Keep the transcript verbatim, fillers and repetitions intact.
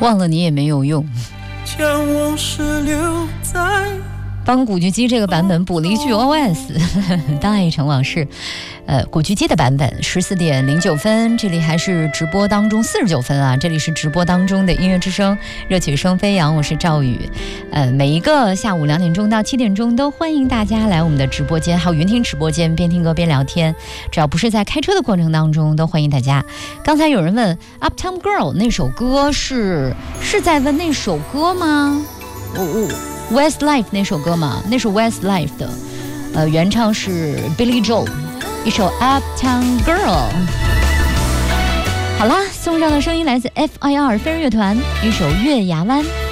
忘了你也没有用。 将往事留在帮古巨基这个版本补了一句 O S 当爱已成往事。呃，古巨基的版本十四点零九分，这里还是直播当中四十九分啊，这里是直播当中的音乐之声，热曲声飞扬，我是赵宇。呃，每一个下午两点钟到七点钟都欢迎大家来我们的直播间，还有云听直播间，边听歌边聊天，只要不是在开车的过程当中都欢迎大家。刚才有人问 Uptown Girl 那首歌是是在问那首歌吗？我我 Westlife 那首歌嘛，那是 Westlife 的，呃，原唱是 Billy Joel， 一首 Uptown Girl。好啦，送上的声音来自 F I R 飞儿乐团，一首月牙湾。